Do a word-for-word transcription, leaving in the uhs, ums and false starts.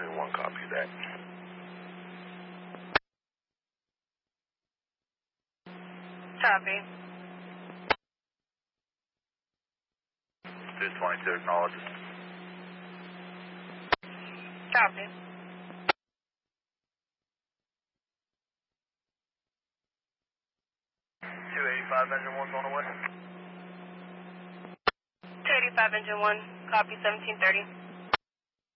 engine one, copy that. Copy. two twenty-two, acknowledges. Copy. two eighty-five, engine one's on the way. two eighty-five, engine one. Copy, seventeen thirty.